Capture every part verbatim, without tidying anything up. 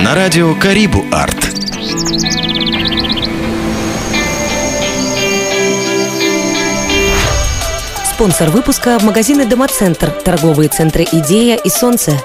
на радио Карибу Арт. Спонсор выпуска – магазины «Домоцентр», торговые центры «Идея» и «Солнце».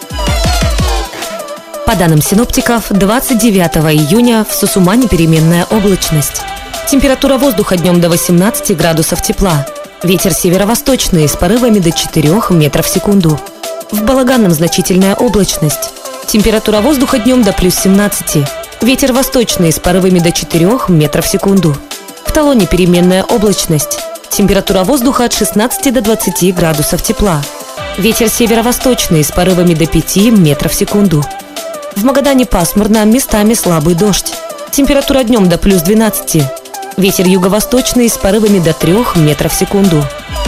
По данным синоптиков, двадцать девятого июня в Сусумане переменная облачность. Температура воздуха днем до восемнадцати градусов тепла. Ветер северо-восточный с порывами до четырёх метров в секунду. В Балаганном значительная облачность. Температура воздуха днем до плюс семнадцати. Ветер восточный с порывами до четырёх метров в секунду. В Талоне переменная облачность. Температура воздуха от шестнадцати до двадцати градусов тепла. Ветер северо-восточный с порывами до пяти метров в секунду. В Магадане пасмурно, местами слабый дождь. Температура днем до плюс двенадцати. Ветер юго-восточный с порывами до трёх метров в секунду.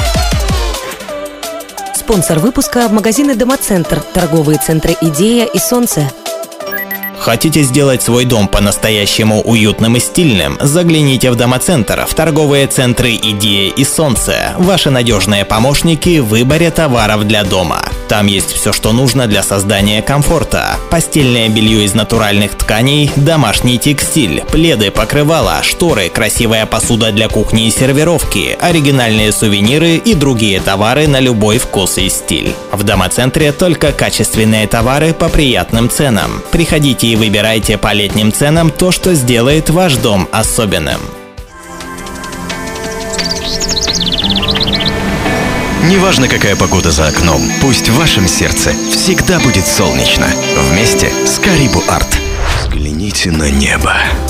Спонсор выпуска – магазины «Домоцентр», торговые центры «Идея» и «Солнце». Хотите сделать свой дом по-настоящему уютным и стильным? Загляните в Домоцентр, в торговые центры «Идея» и «Солнце». Ваши надежные помощники в выборе товаров для дома. Там есть все, что нужно для создания комфорта. Постельное белье из натуральных тканей, домашний текстиль, пледы, покрывала, шторы, красивая посуда для кухни и сервировки, оригинальные сувениры и другие товары на любой вкус и стиль. В Домоцентре только качественные товары по приятным ценам. Приходите и выбирайте по летним ценам то, что сделает ваш дом особенным. Неважно, какая погода за окном, пусть в вашем сердце всегда будет солнечно. Вместе с Карибу Арт. Взгляните на небо.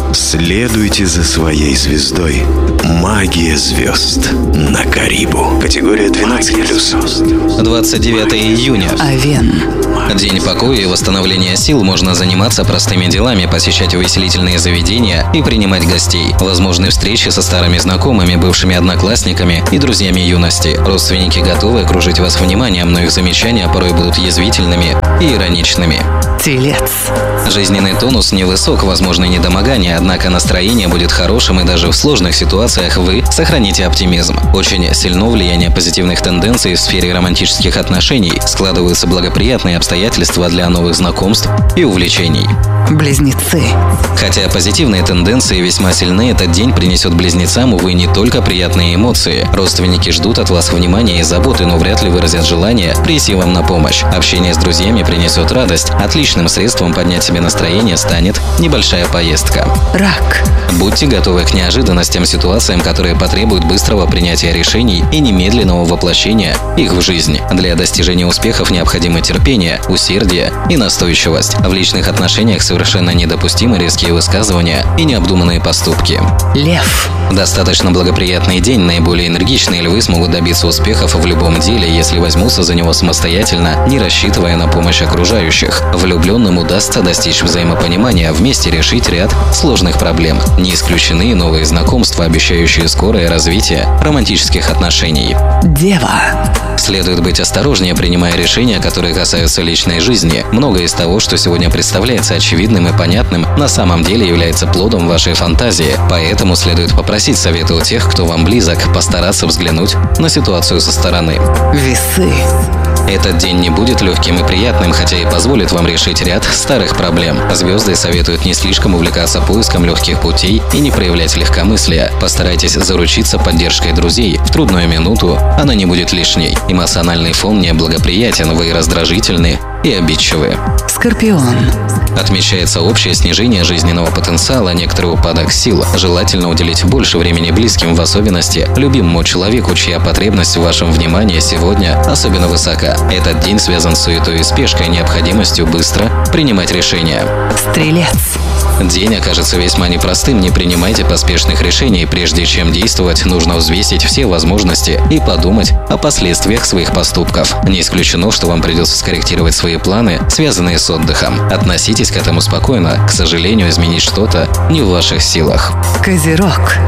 Следуйте за своей звездой. Магия звезд на Карибу. Категория двенадцать плюс. двадцать девятого июня. Овен. День покоя и восстановления сил. Можно заниматься простыми делами, посещать увеселительные заведения и принимать гостей. Возможны встречи со старыми знакомыми, бывшими одноклассниками и друзьями юности. Родственники готовы окружить вас вниманием, но их замечания порой будут язвительными и ироничными. Телец. Жизненный тонус невысок, возможно недомогание, однако настроение будет хорошим, и даже в сложных ситуациях вы сохраните оптимизм. Очень сильно влияние позитивных тенденций в сфере романтических отношений. Складываются благоприятные обстоятельства для новых знакомств и увлечений. Близнецы. Хотя позитивные тенденции весьма сильны, этот день принесет близнецам, увы, не только приятные эмоции. Родственники ждут от вас внимания и заботы, но вряд ли выразят желание прийти вам на помощь. Общение с друзьями принесет радость. Отличным средством поднять себе настроение станет небольшая поездка. Рак. Будьте готовы к неожиданностям, ситуациям, которые потребуют быстрого принятия решений и немедленного воплощения их в жизнь. Для достижения успехов необходимо терпение, усердие и настойчивость. В личных отношениях совершенно недопустимы резкие высказывания и необдуманные поступки. Лев. Достаточно благоприятный день. Наиболее энергичные львы смогут добиться успехов в любом деле, если возьмутся за него самостоятельно, не рассчитывая на помощь окружающих. Влюбленным удастся достичь взаимопонимания, вместе решить ряд сложных проблем. Не исключены и новые знакомства, обещающие скорое развитие романтических отношений. Дева. Следует быть осторожнее, принимая решения, которые касаются личной жизни. Многое из того, что сегодня представляется очевидным и понятным, на самом деле является плодом вашей фантазии. Поэтому следует попросить совета у тех, кто вам близок, постараться взглянуть на ситуацию со стороны. Весы. Этот день не будет легким и приятным, хотя и позволит вам решить ряд старых проблем. Звезды советуют не слишком увлекаться поиском легких путей и не проявлять легкомыслия. Постарайтесь заручиться поддержкой друзей. В трудную минуту она не будет лишней. Эмоциональный фон неблагоприятен, вы раздражительны и обидчивы. Скорпион. Отмечается общее снижение жизненного потенциала, некоторый упадок сил. Желательно уделить больше времени близким, в особенности любимому человеку, чья потребность в вашем внимании сегодня особенно высока. Этот день связан с суетой и спешкой, необходимостью быстро принимать решения. Стрелец. День окажется весьма непростым, не принимайте поспешных решений. Прежде чем действовать, нужно взвесить все возможности и подумать о последствиях своих поступков. Не исключено, что вам придется скорректировать свои планы, связанные с отдыхом. Относитесь к этому спокойно. К сожалению, изменить что-то не в ваших силах. Козерог.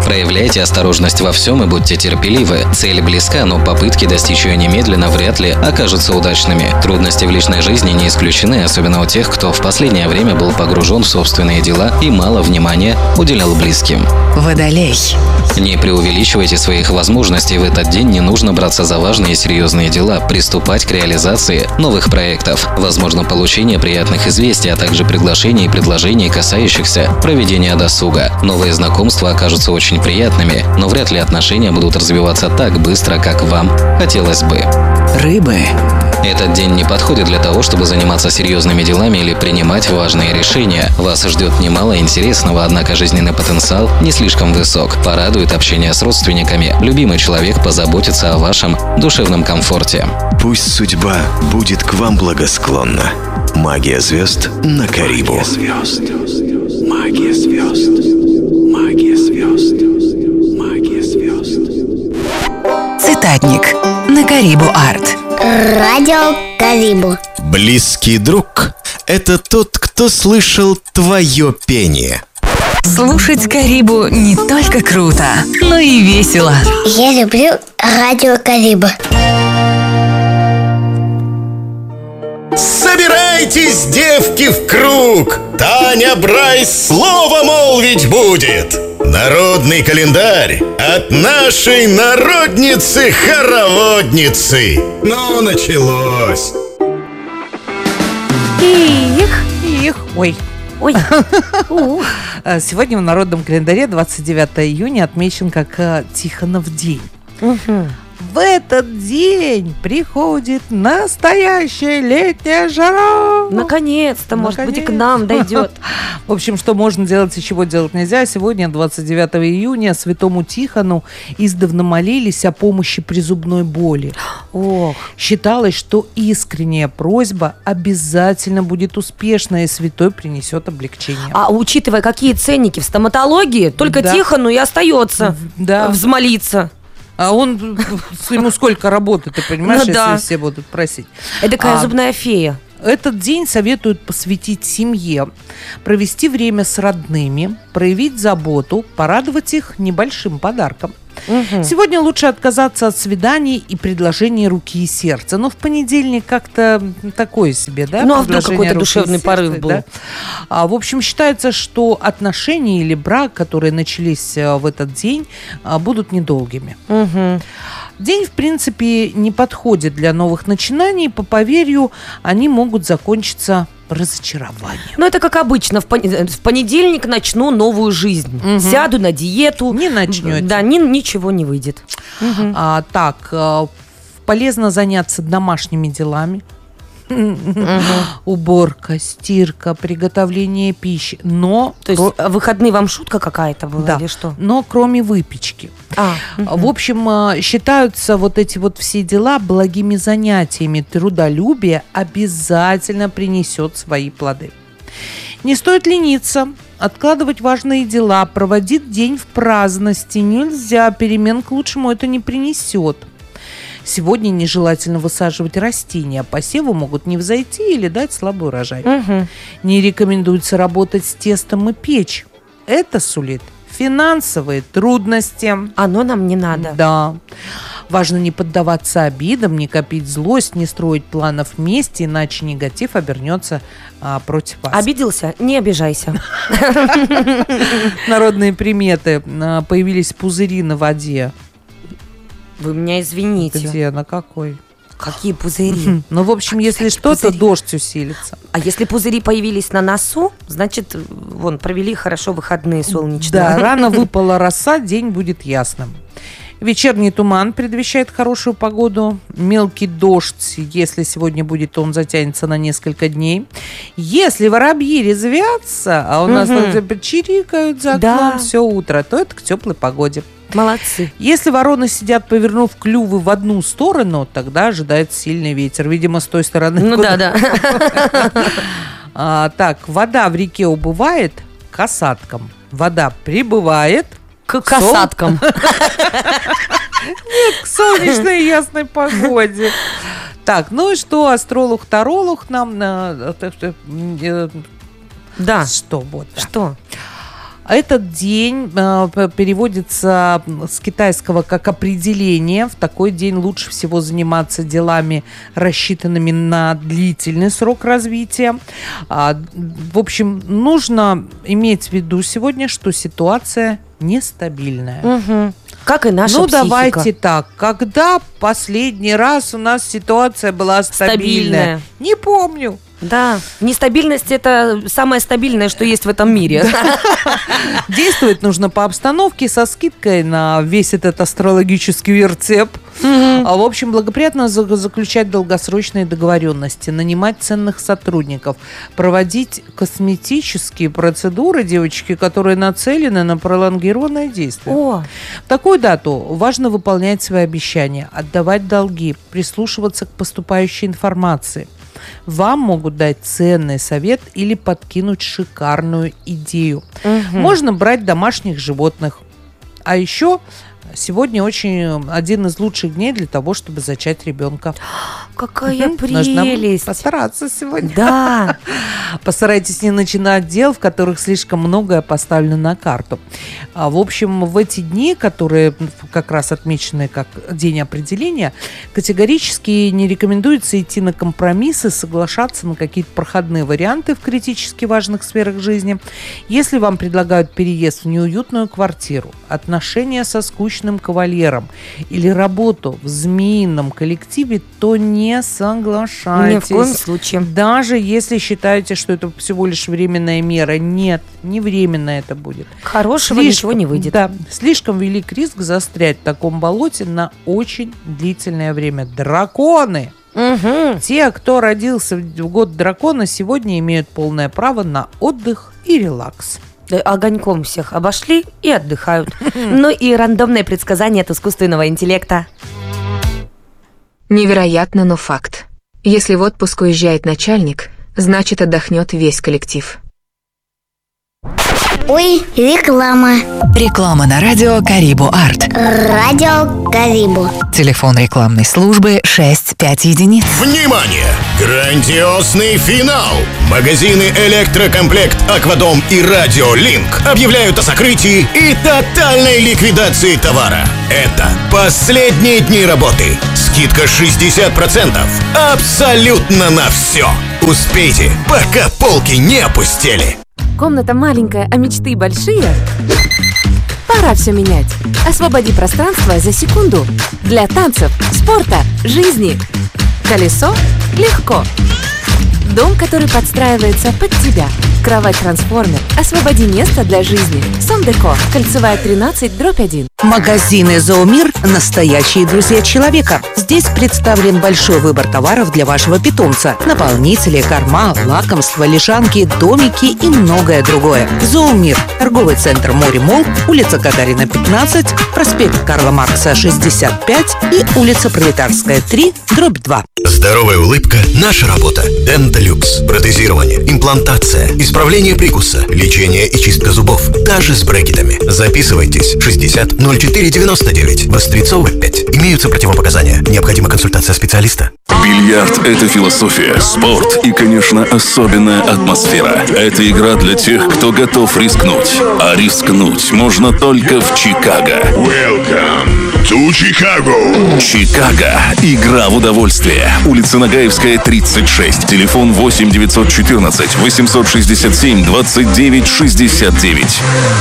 Проявляйте осторожность во всем и будьте терпеливы. Цель близка, но попытки достичь ее немедленно вряд ли окажутся удачными. Трудности в личной жизни не исключены, особенно у тех, кто в последнее время был погружен в собственные дела и мало внимания уделял близким. Водолей. Не преувеличивайте своих возможностей в этот день, не нужно браться за важные и серьезные дела, приступать к реализации новых проектов. Возможно получение приятных известий, а также приглашений и предложений, касающихся проведения досуга. Новые знакомства окажутся очень приятными, но вряд ли отношения будут развиваться так быстро, как вам хотелось бы. Рыбы. Этот день не подходит для того, чтобы заниматься серьезными делами или принимать важные решения. Вас ждет немало интересного, однако жизненный потенциал не слишком высок. Порадует общение с родственниками. Любимый человек позаботится о вашем душевном комфорте. Пусть судьба будет к вам благосклонна. Магия звезд на Карибу. Магия звезд. Магия звезд. Магия звезд. Магия звезд. Цитатник на Карибу Арт. Радио Карибу. Близкий друг – это тот, кто слышал твое пение. Слушать Карибу не только круто, но и весело. Я люблю Радио Карибу. Собирайтесь, девки, в круг! Таня Брайс слово молвить будет! Народный календарь от нашей народницы-хороводницы. Ну, началось. Их, их, ой. Ой. Сегодня в народном календаре двадцать девятого июня отмечен как Тихонов день. Угу. В этот день приходит настоящая летняя жара. Наконец-то, может быть, и к Наконец. нам дойдет. В общем, что можно делать и чего делать нельзя. Сегодня, двадцать девятого июня, святому Тихону издавна молились о помощи при зубной боли. Ох. Считалось, что искренняя просьба обязательно будет успешна, и святой принесет облегчение. А учитывая, какие ценники в стоматологии, только Да. Тихону и остается Да. взмолиться. А он, ему сколько работы, ты понимаешь, Ну да. если все будут просить. Эдакая А, зубная фея. Этот день советуют посвятить семье, провести время с родными, проявить заботу, порадовать их небольшим подарком. Мгм. Сегодня лучше отказаться от свиданий и предложений руки и сердца. Но в понедельник как-то такое себе, да? Ну, а вдруг предложение какой-то руки и душевный сердца, порыв был? да? А, в общем, считается, что отношения или брак, которые начались а, в этот день, а, будут недолгими. Мгм. День, в принципе, не подходит для новых начинаний. По поверью, они могут закончиться разочарованием. Ну, это как обычно. В, пон- в понедельник начну новую жизнь. Мгм. Сяду на диету. Не начнете. Да, ни- ничего не выйдет. Мгм. А, так, а, полезно заняться домашними делами. Уборка, стирка, приготовление пищи. Но, То есть кро- а выходные вам шутка какая-то была да, или что? но кроме выпечки. А, В общем, а, считаются вот эти вот все дела благими занятиями. Трудолюбие обязательно принесет свои плоды. Не стоит лениться, откладывать важные дела, проводить день в праздности. Нельзя, перемен к лучшему это не принесет. Сегодня нежелательно высаживать растения. Посевы могут не взойти или дать слабый урожай. мгм. Не рекомендуется работать с тестом и печь. Это сулит финансовые трудности. Оно нам не надо. Да. Важно не поддаваться обидам, не копить злость, не строить планов вместе, иначе негатив обернется а, против вас. Обиделся? Не обижайся. Народные приметы. А, появились пузыри на воде. Вы меня извините. Где? На какой? Какие пузыри? Ну, в общем, Какие если такие что, то пузыри? дождь усилится. А если пузыри появились на носу, значит, вон, провели хорошо выходные солнечные. Да, рано выпала роса, день будет ясным. Вечерний туман предвещает хорошую погоду. Мелкий дождь, если сегодня будет, то он затянется на несколько дней. Если воробьи резвятся, а у нас Мгм. там чирикают за Да. окном все утро, то это к теплой погоде. Молодцы. Если вороны сидят, повернув клювы в одну сторону, тогда ожидается сильный ветер. Видимо, с той стороны. Ну куда- да, да. А, так, вода в реке убывает к осадкам. Вода прибывает К касаткам. к солнечной ясной погоде. Так, ну и что, астролог-таролог нам... э, э, э, Да. Что, вот, да. Что? Этот день э, переводится с китайского как определение. В такой день лучше всего заниматься делами, рассчитанными на длительный срок развития. А, в общем, нужно иметь в виду сегодня, что ситуация нестабильная. Угу. Как и наша ну, психика. давайте так. Когда последний раз у нас ситуация была стабильная? Стабильная. Не помню. Да, нестабильность – это самое стабильное, что есть в этом мире. Действовать нужно по обстановке, со скидкой на весь этот астрологический вертеп. А, в общем, благоприятно заключать долгосрочные договоренности, нанимать ценных сотрудников, проводить косметические процедуры, девочки, которые нацелены на пролонгированное действие. О. В такую дату важно выполнять свои обещания, отдавать долги, прислушиваться к поступающей информации. Вам могут дать ценный совет или подкинуть шикарную идею. Угу. Можно брать домашних животных. А еще сегодня очень один из лучших дней для того, чтобы зачать ребенка. Какая угу. прелесть. Нужно постараться сегодня. Да. Постарайтесь не начинать дел, в которых слишком многое поставлено на карту. А, в общем, в эти дни, которые как раз отмечены как день определения, категорически не рекомендуется идти на компромиссы, соглашаться на какие-то проходные варианты в критически важных сферах жизни. Если вам предлагают переезд в неуютную квартиру, отношения со скучным кавалером или работу в змеином коллективе, то не соглашайтесь. Ни в коем случае. Даже если считаете, что это всего лишь временная мера. Нет, не временно это будет. Хорошего слишком, ничего не выйдет. Да, слишком велик риск застрять в таком болоте на очень длительное время. Драконы! Угу. Те, кто родился в год дракона, сегодня имеют полное право на отдых и релакс. Огоньком всех обошли и отдыхают. Ну и рандомное предсказание от искусственного интеллекта. Невероятно, но факт. Если в отпуск уезжает начальник, значит отдохнет весь коллектив. Ой, реклама. Реклама на радио Карибу Арт. Радио Карибу. Телефон рекламной службы шесть пять единиц. Внимание! Грандиозный финал! Магазины «Электрокомплект», «Аквадом» и «Радио Линк» объявляют о сокрытии и тотальной ликвидации товара. Это последние дни работы. Скидка шестьдесят процентов. Абсолютно на все. Успейте, пока полки не опустели. Комната маленькая, а мечты большие? Пора все менять. Освободи пространство за секунду. Для танцев, спорта, жизни. Колесо легко. Дом, который подстраивается под тебя. Кровать-трансформер. Освободи место для жизни. Сон-деко. Кольцевая тринадцать, дробь один. Магазины «Зоомир» – настоящие друзья человека. Здесь представлен большой выбор товаров для вашего питомца. Наполнители, корма, лакомства, лежанки, домики и многое другое. «Зоомир» – торговый центр «Море-Молл», улица Гагарина, пятнадцать, проспект Карла Маркса, шестьдесят пять и улица Пролетарская, три, дробь два. Здоровая улыбка – наша работа. Денталюкс. Протезирование, имплантация, исправление прикуса, лечение и чистка зубов. Даже с брекетами. Записывайтесь. шестьдесят ноль четыре девяносто девять. Вострецова пять. Имеются противопоказания. Необходима консультация специалиста. Бильярд – это философия, спорт и, конечно, особенная атмосфера. Это игра для тех, кто готов рискнуть. А рискнуть можно только в Чикаго. Welcome to Chicago. Чикаго. Игра в удовольствие. Улица Нагаевская, тридцать шесть. Телефон восемь девятьсот четырнадцать восемьсот шестьдесят семь двадцать девять шестьдесят девять.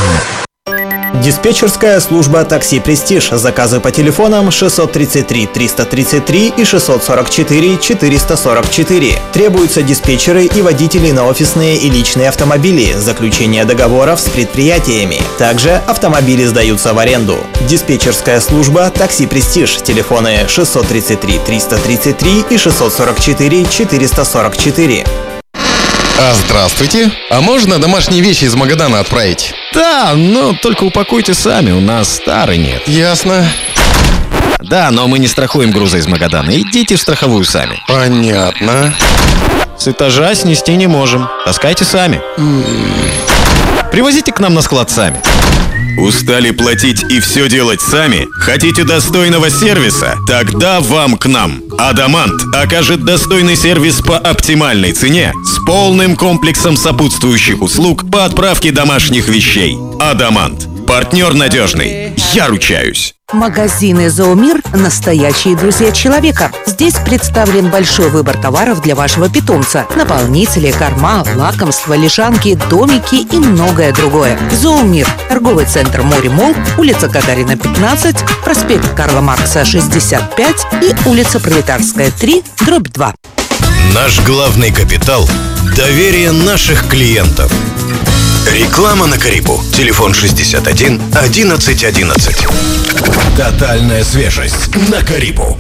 Диспетчерская служба «Такси Престиж». Заказы по телефонам шестьсот тридцать три триста тридцать три и шестьсот сорок четыре четыреста сорок четыре. Требуются диспетчеры и водители на офисные и личные автомобили, заключение договоров с предприятиями. Также автомобили сдаются в аренду. Диспетчерская служба «Такси Престиж». Телефоны шестьсот тридцать три триста тридцать три и шестьсот сорок четыре четыреста сорок четыре. А, здравствуйте. А можно домашние вещи из Магадана отправить? Да, но только упакуйте сами, у нас старый нет. Ясно. Да, но мы не страхуем грузы из Магадана. Идите в страховую сами. Понятно. С этажа снести не можем. Таскайте сами. Привозите к нам на склад сами. Устали платить и все делать сами? Хотите достойного сервиса? Тогда вам к нам. Адамант окажет достойный сервис по оптимальной цене с полным комплексом сопутствующих услуг по отправке домашних вещей. Адамант. Партнер надежный. Я ручаюсь. Магазины «Зоомир» – настоящие друзья человека. Здесь представлен большой выбор товаров для вашего питомца. Наполнители, корма, лакомства, лежанки, домики и многое другое. «Зоомир» – торговый центр «Море-Молл», улица Гагарина, пятнадцать, проспект Карла Маркса, шестьдесят пять и улица Пролетарская, три, дробь два. Наш главный капитал – доверие наших клиентов. Реклама на Карибу. Телефон шестьдесят один одиннадцать одиннадцать. Тотальная свежесть на Карибу.